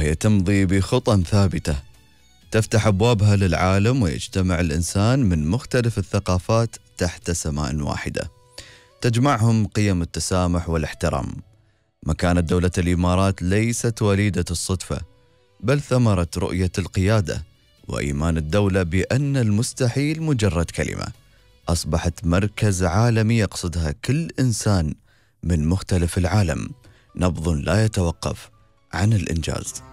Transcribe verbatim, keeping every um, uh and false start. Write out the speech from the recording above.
وهي تمضي بخطى ثابتة تفتح أبوابها للعالم، ويجتمع الإنسان من مختلف الثقافات تحت سماء واحدة تجمعهم قيم التسامح والاحترام. مكانة دولة الإمارات ليست وليدة الصدفة، بل ثمرة رؤية القيادة وإيمان الدولة بأن المستحيل مجرد كلمة. أصبحت مركز عالمي يقصدها كل إنسان من مختلف العالم، نبض لا يتوقف عن الإنجاز.